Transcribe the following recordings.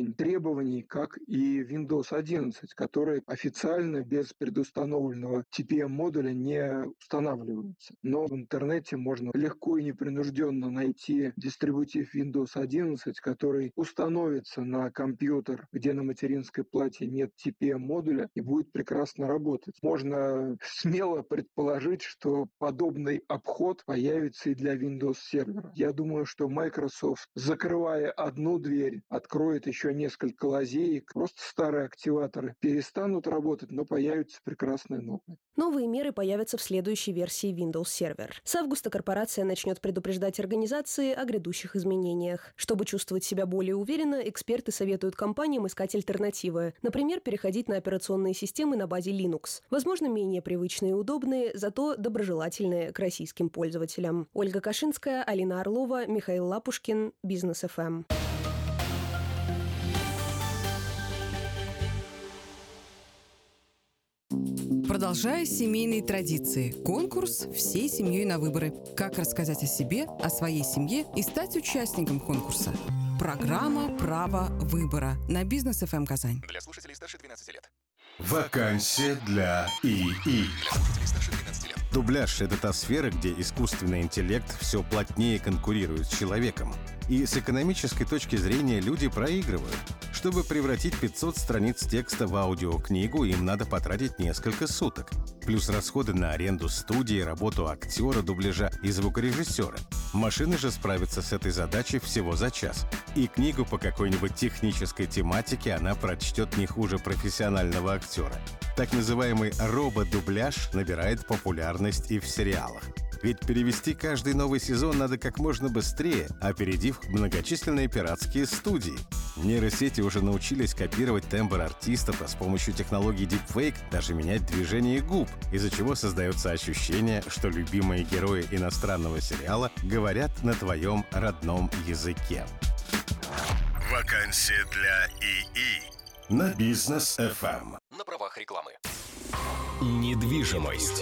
уровень требований, как и Windows 11, который официально без предустановленного TPM-модуля не устанавливается. Но в интернете можно легко и непринужденно найти дистрибутив Windows 11, который установится на компьютер, где на материнской плате нет TPM-модуля, и будет прекрасно работать. Можно смело предположить, что подобный обход появится и для Windows сервера. Я думаю, что Microsoft, закрывая одну дверь, откроет еще несколько лазеек. Просто старые активаторы перестанут работать, но появятся прекрасные новые. Новые меры появятся в следующей версии Windows Server. С августа корпорация начнет предупреждать организации о грядущих изменениях. Чтобы чувствовать себя более уверенно, эксперты советуют компаниям искать альтернативы. Например, переходить на операционные системы на базе Linux. Возможно, менее привычные и удобные, зато доброжелательные к российским пользователям. Ольга Кашинская, Алина Орлова, Михаил Лапушкин, Бизнес ФМ. Продолжая семейные традиции. Конкурс «Всей семьей на выборы». Как рассказать о себе, о своей семье и стать участником конкурса. Программа «Право выбора» на Бизнес ФМ Казань. Для слушателей старше 12 лет. Вакансия для ИИ. Дубляж – это та сфера, где искусственный интеллект все плотнее конкурирует с человеком. И с экономической точки зрения люди проигрывают. Чтобы превратить 500 страниц текста в аудиокнигу, им надо потратить несколько суток. Плюс расходы на аренду студии, работу актера, дубляжа и звукорежиссера. Машины же справятся с этой задачей всего за час. И книгу по какой-нибудь технической тематике она прочтет не хуже профессионального актера. Так называемый робот-дубляж набирает популярность и в сериалах. Ведь перевести каждый новый сезон надо как можно быстрее, опередив многочисленные пиратские студии. Нейросети уже научились копировать тембр артистов, а с помощью технологий Deepfake даже менять движение губ, из-за чего создается ощущение, что любимые герои иностранного сериала говорят на твоем родном языке. Вакансия для ИИ на Бизнес ФМ. На правах рекламы. Недвижимость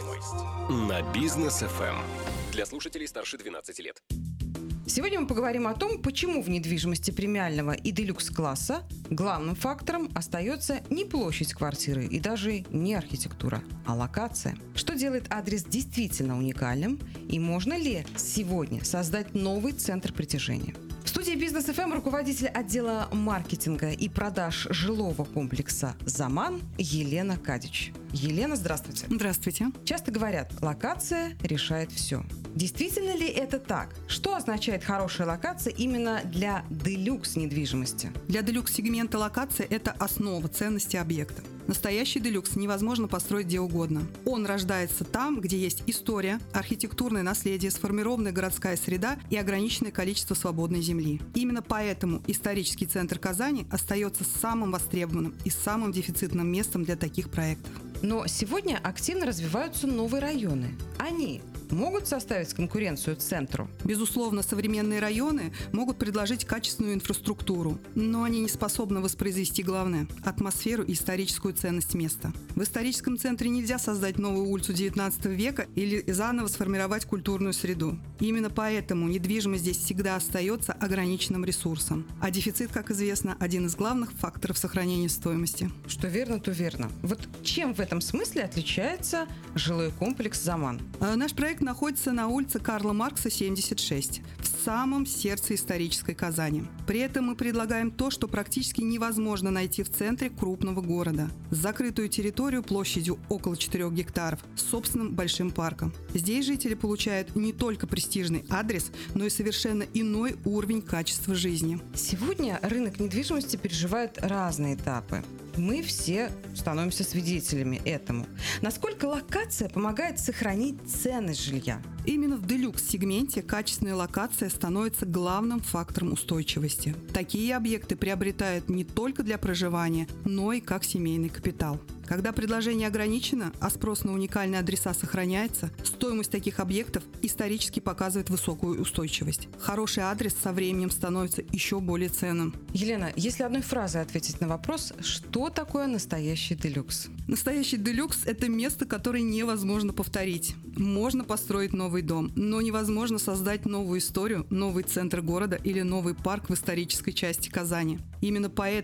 на Бизнес ФМ. Для слушателей старше 12 лет. Сегодня мы поговорим о том, почему в недвижимости премиального и делюкс-класса главным фактором остается не площадь квартиры и даже не архитектура, а локация. Что делает адрес действительно уникальным и можно ли сегодня создать новый центр притяжения? В студии Бизнес ФМ руководитель отдела маркетинга и продаж жилого комплекса «Заман» Елена Кадич. Елена, здравствуйте. Здравствуйте. Часто говорят, локация решает все. Действительно ли это так? Что означает хорошая локация именно для делюкс недвижимости? Для делюкс-сегмента локация – это основа ценности объекта. Настоящий делюкс невозможно построить где угодно. Он рождается там, где есть история, архитектурное наследие, сформированная городская среда и ограниченное количество свободной земли. Именно поэтому исторический центр Казани остается самым востребованным и самым дефицитным местом для таких проектов. Но сегодня активно развиваются новые районы. Они могут составить конкуренцию центру? Безусловно, современные районы могут предложить качественную инфраструктуру, но они не способны воспроизвести главное – атмосферу и историческую ценность места. В историческом центре нельзя создать новую улицу XIX века или заново сформировать культурную среду. Именно поэтому недвижимость здесь всегда остается ограниченным ресурсом. А дефицит, как известно, один из главных факторов сохранения стоимости. Что верно, то верно. Вот чем в этом смысле отличается жилой комплекс «Заман»? Наш проект находится на улице Карла Маркса, 76, в самом сердце исторической Казани. При этом мы предлагаем то, что практически невозможно найти в центре крупного города. Закрытую территорию площадью около 4 гектаров с собственным большим парком. Здесь жители получают не только престижный адрес, но и совершенно иной уровень качества жизни. Сегодня рынок недвижимости переживает разные этапы. Мы все становимся свидетелями этому. Насколько локация помогает сохранить ценность жилья? Именно в делюкс-сегменте качественная локация становится главным фактором устойчивости. Такие объекты приобретают не только для проживания, но и как семейный капитал. Когда предложение ограничено, а спрос на уникальные адреса сохраняется, стоимость таких объектов исторически показывает высокую устойчивость. Хороший адрес со временем становится еще более ценным. Елена, если одной фразой ответить на вопрос, что такое настоящий делюкс? Настоящий делюкс – это место, которое невозможно повторить. Можно построить новый дом, но невозможно создать новую историю, новый центр города или новый парк в исторической части Казани. Именно поэтому